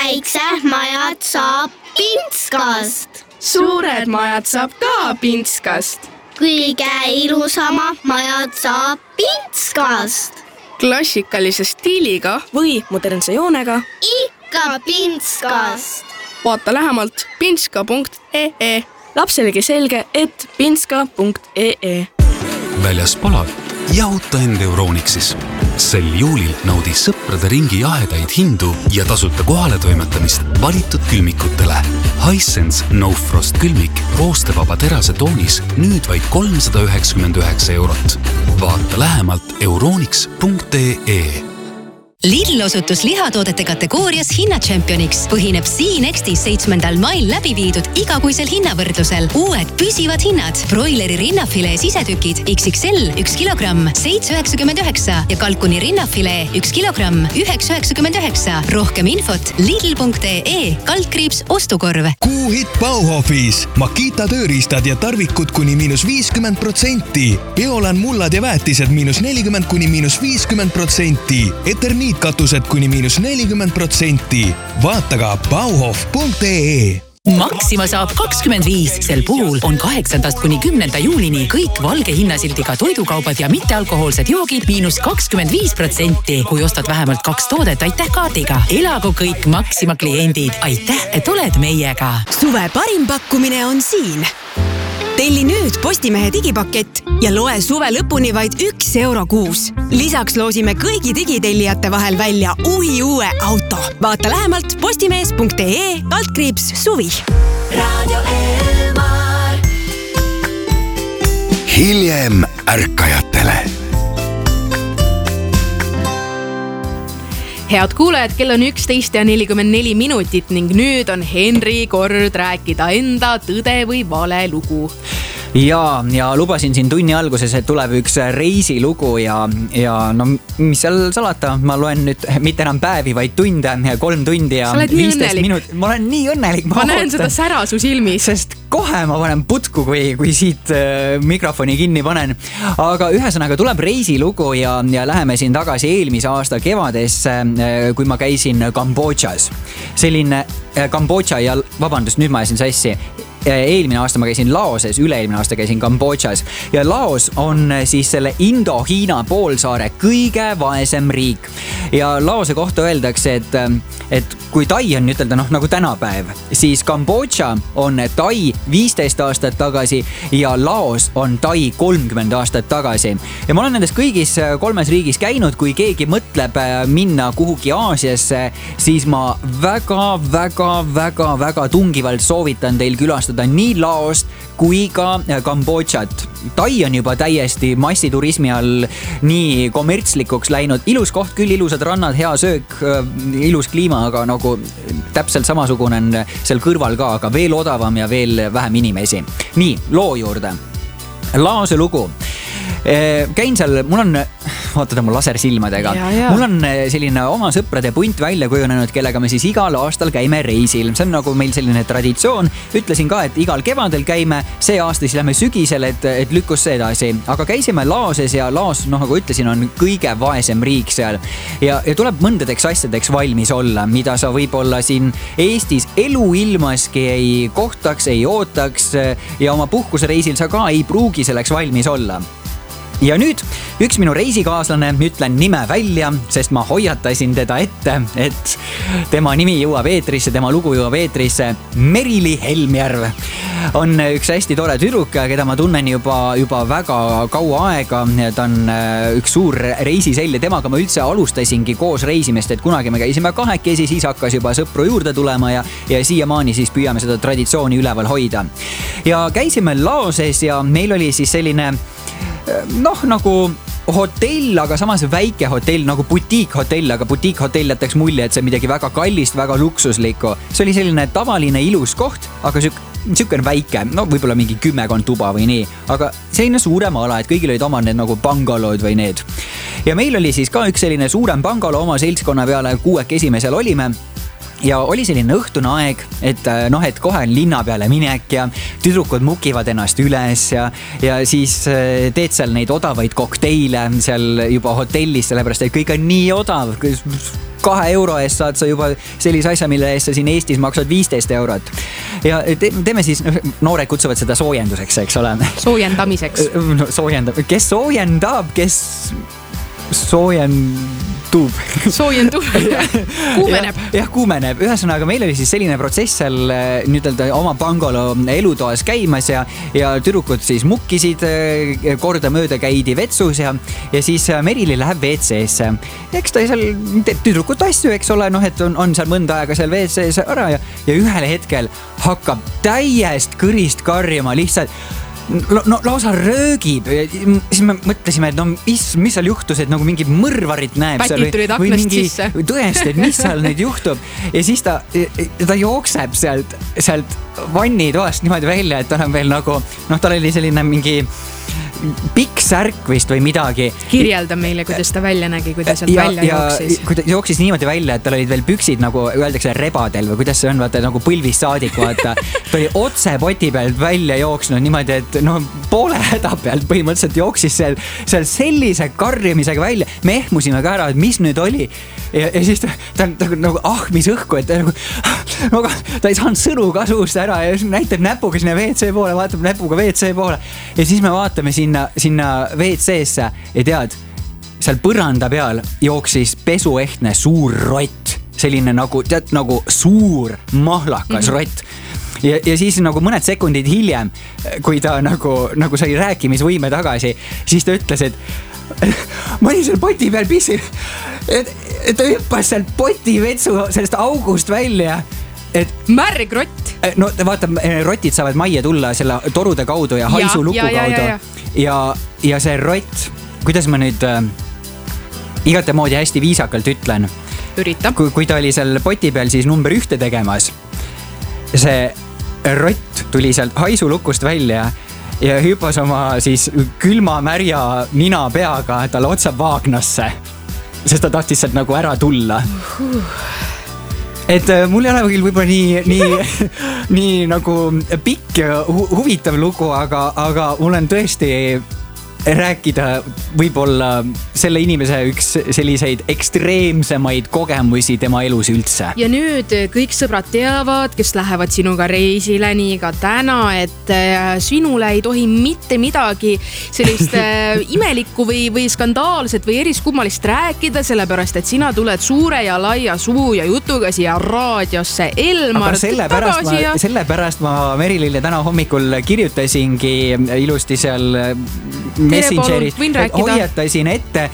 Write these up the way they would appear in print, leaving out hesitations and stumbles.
väiksed majad saab Pintskast. Suured majad saab ka Pintskast. Kõige ilusamad majad saab Pintskast. Klassikalise stiiliga või modernse joonega ikka Pintskast. Vaata lähemalt pintska.ee. Lapselegi selge, et pintska.ee. Väljas palav, jahuta end Euronixis. Sel juulil naudi sõprade ringi jahedaid hindu ja tasuta kohale toimetamist valitud külmikutele. Hisense No Frost külmik roostevaba terase toonis nüüd vaid 399 €. Vaata lähemalt euronix.ee. Lidl osutus lihatoodete kategoorias hinnachampioniks. Põhineb C-Nextis 7. mail läbi viidud igakuisel hinnavõrdlusel. Uued püsivad hinnad. Broileri rinnafilee sisetükid XXL 1 kilogramm 7,99 ja kalkuni rinnafilee 1 kilogramm 9,99. Rohkem infot lidl.ee /ostukorv. Kuuhitt Bauhofis. Makita tööriistad ja tarvikud kuni -50%. Eolan mullad ja väetised -40% kuni -50%. Eterniit katused kuni -40%. Vaata ka bauhof.ee. Maxima saab 25. Sel puhul on 8. kuni 10. juulini kõik valge hinnasildiga toidukaubad ja mittealkohoolsed joogid -25%. Kui ostad vähemalt 2 toodet, aitäh kaardiga. Elagu kõik Maxima kliendid. Aitäh, et oled meiega. Suve parim pakkumine on siin. Telli nüüd Postimehe digipakett ja loe suve lõpuni vaid €1 kuus. Lisaks loosime kõigi digitellijate vahel välja uue auto. Vaata lähemalt postimees.ee /suvi. Radio Elmar. Hiljem ärkajatele. Head kuulajad, kell on 11:44 ning nüüd on Henri kord rääkida enda tõde või vale lugu. Ja lubasin siin tunni alguses, et tuleb üks reisilugu ja no mis seal salata, ma loen nüüd mitte enam päevi, vaid tunde, 3 tundi ja 15 minutit. Ma olen nii õnnelik. Ma näen seda sära su silmis. Sest kohe ma panen putku, kui siit mikrofoni kinni panen. Aga ühesõnaga tuleb reisilugu ja läheme siin tagasi eelmise aasta kevadesse, kui ma käisin Kambodžas. Selline Kambodža ja vabandust, nüüd ma ajasin sassi. Eelmine aasta ma käisin Laoses, üle-eelmine aasta käisin Kambodžas ja Laos on siis selle Indo-Hiina poolsaare kõige vaesem riik. Ja Laose kohta öeldakse, et kui Tai on ütelda nagu tänapäev, siis Kambodža on Tai 15 aastat tagasi ja Laos on Tai 30 aastat tagasi. Ja ma olen nendes kõigis 3 riigis käinud, kui keegi mõtleb minna kuhugi Aasiasse, siis ma väga tungivalt soovitan teil külastada nii Laost kui ka Kambodžat. Tai on juba täiesti massiturismi all nii kommertslikuks läinud. Ilus koht küll, ilusad rannad, hea söök, ilus kliima, aga nagu täpselt samasugune on seal kõrval ka, aga veel odavam ja veel vähem inimesi. Nii, loo juurde. Laose lugu. Käin seal, mul on, vaatad mu lasersilmadega, mul on selline oma sõprade punt välja kujunenud, kellega me siis igal aastal käime reisil. See on nagu meil selline traditsioon. Ütlesin ka, et igal kevadel käime, see aasta siis lähme sügisel, et lükkus see edasi. Aga käisime Laoses ja Laos, nagu ütlesin, on kõige vaesem riik seal. Ja tuleb mõndadeks asjadeks valmis olla, mida sa võib-olla siin Eestis eluilmaski ei kohtaks, ei ootaks ja oma puhkusereisil sa ka ei pruugi selleks valmis olla. Ja nüüd üks minu reisikaaslane, ütlen nime välja, sest ma hoiatasin teda ette, et tema nimi jõuab eetrisse, tema lugu jõuab eetrisse. Merili Helmjärv on üks hästi tore tüdruk, keda ma tunnen juba väga kaua aega. Ta on üks suur reisisell ja temaga ma üldse alustasingi koos reisimist, et kunagi me käisime kahekesi, siis hakkas juba sõpru juurde tulema ja siiamaani siis püüame seda traditsiooni üleval hoida. Ja käisime Laoses ja meil oli siis selline nagu hotell, aga samas väike hotell, nagu butiikhotell, aga butiikhotell jätaks mulje, et see on midagi väga kallist, väga luksuslikku. See oli selline tavaline ilus koht, aga sükene väike, võib-olla mingi 10 tuba või nii, aga selline suurem ala, et kõigil olid oma need nagu bangalood või need. Ja meil oli siis ka üks selline suurem bangalo oma seltskonna peale, 6 seal olime. Ja oli selline õhtune aeg, et kohe on linna peale minek ja tüdrukud mukivad ennast üles ja siis teed seal neid odavaid kokteile seal juba hotellis, sellepärast et kõik on nii odav. 2 euro eest saad sa juba sellise asja, mille eest sa siin Eestis maksad 15 eurot. Ja teeme siis, noored kutsuvad seda soojenduseks, eks ole. Soojendamiseks. No, kes soojendab, kes soojendub. Kuumeneb. Jah, kuumeneb. Ühesõnaga, meil oli siis selline protsess seal nüüd oma bungalo elutoas käimas ja tüdrukud siis mukkisid, kordamööda käidi vetsus ja siis Merili läheb WC-sse. Eks ta seal teeb tüdrukut asju, eks ole, noh, et on seal mõnda aega seal WC-s ära ja ühel hetkel hakkab täiest kõrist karjuma lihtsalt. No lausa röögib. Siis me mõtlesime, et no mis seal juhtus, et nagu mingi mõrvarit näeb Pätid seal tulid aknast sisse. Tõesti, et mis seal nüüd juhtub. Ja siis ta jookseb sealt vannitoast niimoodi välja, et tal on veel nagu, noh, tal oli selline mingi pikk särk vist või midagi. Kirjelda meile, kuidas ta välja nägi, kuidas sealt välja jooksis. Kui ta jooksis niimoodi välja, et tal olid veel püksid nagu öeldakse rebadel või kuidas see on, vaata nagu põlvist saadik, vaata. Ta oli otse poti pealt välja jooksnud niimoodi, et no poole häda pealt põhimõtteliselt jooksis seal sellise karjumisega välja. Me ehmusime ka ära, et mis nüüd oli. Ja siis ta nagu ahmis õhku, et ta ei saanud sõnu ka suust ära ja näitab näpuga sinna WC poole, vaatab näpuga WC poole. Ja siis me vaatame sinna WC-sse ja tead, seal põranda peal jooksis pesuehtne suur rott. Selline nagu suur mahlakas rott. Ja siis nagu mõned sekundid hiljem, kui ta nagu sai rääkimisvõime tagasi, siis ta ütles, et ma olin seal poti peal pissil, et ta hüppas sealt potivetsu sellest august välja. Märg rott. No vaata, rotid saavad majja tulla selle torude kaudu ja haisu luku kaudu. Ja see rott, kuidas ma nüüd igate moodi hästi viisakalt ütlen. Ürita. Kui ta oli seal poti peal siis number 1 tegemas, see rott tuli sealt haisu lukust välja ja hüppas oma siis külma märja nina peaga talle otsa vaagnasse, sest ta tahtis sealt nagu ära tulla. Et mul ei ole küll võib-olla nii nagu pikk huvitav lugu, aga mul on tõesti rääkida võib-olla selle inimese üks selliseid ekstreemsemaid kogemusi tema elus üldse. Ja nüüd kõik sõbrad teavad, kes lähevad sinuga reisile nii ka täna, et sinule ei tohi mitte midagi sellist imelikku või skandaalset või eriskummalist rääkida, sellepärast et sina tuled suure ja laia suu ja jutuga siia raadiosse. Elmar, sellepärast ma Merilile täna hommikul kirjutasingi ilusti seal Messengerit, hoiatasin ette,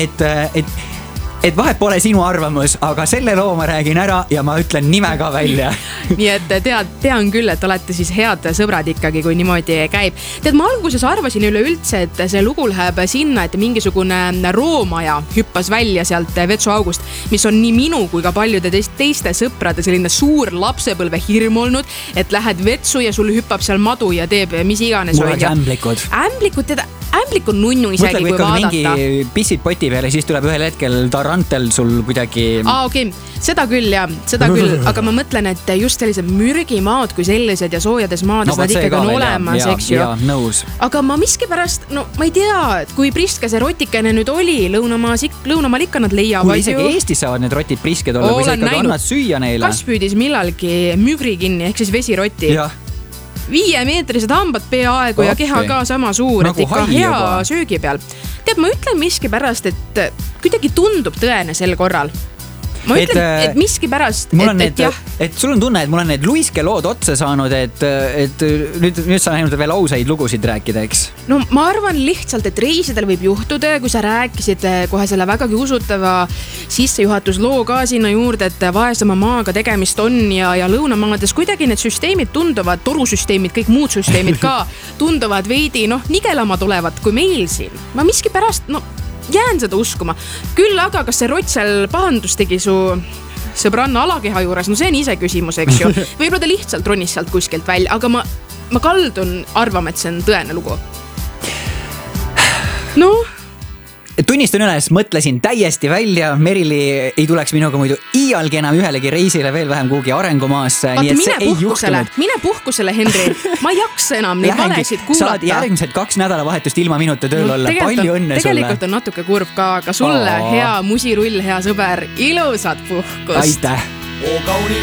et vahet pole sinu arvamus, aga selle loo ma räägin ära ja ma ütlen nime ka välja. Nii et tean küll, et olete siis head sõbrad ikkagi, kui niimoodi käib. Tead, ma alguses arvasin üleüldse, et see lugu läheb sinna, et mingisugune roomaja hüppas välja sealt vetsuaugust, mis on nii minu kui ka paljude teiste sõprade selline suur lapsepõlve hirm olnud, et lähed vetsu ja sul hüppab seal madu ja teeb mis iganes. Mul oleks ämblikud. Ämblik on nunnu isegi, kui vaadata. Mingi pissid poti peale, siis tuleb ühel hetkel tarantel sul kuidagi... Okei. Seda küll, aga ma mõtlen, et just sellised mürgimaad kui sellised ja soojades maades nad ikkagi on olemas, eks ju. Nõus. Aga ma miskipärast, ma ei tea, et kui priske see rotikene nüüd oli, lõunamaal ikka nad leiavad ju. Isegi Eestis saavad need rotid prisked olla, kui sa ikkagi annad süüa neile. Kas püüdis millalgi mügri kinni, ehk siis vesiroti? Jah. 5-meetrised hambad peaaegu ja keha ka sama suur, et ikka hea söögi peal. Tead, ma ütlen miski pärast, et kuidagi tundub tõene sel korral. Ma ütlen, et miski pärast, et sul on tunne, et mul on need Luiske lood otsa saanud, et nüüd sa näinud veel ausaid lugusid rääkida, eks? No ma arvan lihtsalt, et reisidel võib juhtuda, kui sa rääkisid kohe selle vägagi usutava sissejuhatusloo ka sinna juurde, et vaesema maaga tegemist on ja lõunamaades kuidagi need süsteemid tunduvad, torusüsteemid, kõik muud süsteemid ka tunduvad veidi, nigelamad olevat kui meil siin. Ma miski pärast, jään seda uskuma. Küll aga, kas see rott seal pahandus tegi su sõbranna alakeha juures, see on ise küsimus, eks ju. Võib-olla ta lihtsalt ronis sealt kuskilt välja, aga ma kaldun arvama, et see on tõene lugu. tunnistan üles, mõtlesin täiesti välja, Merili ei tuleks minuga muidu iialgi enam ühelegi reisile, veel vähem kuhugi arengumaasse. Mine puhkusele, Henri. Ma ei jaksa enam neid valesid kuulata. Saad järgmised 2 nädalavahetust ilma minuta tööl olla. Palju õnne sulle. Tegelikult on natuke kurb ka, aga sulle hea musirull, hea sõber, ilusat puhkust. Aitäh. Oo kaunis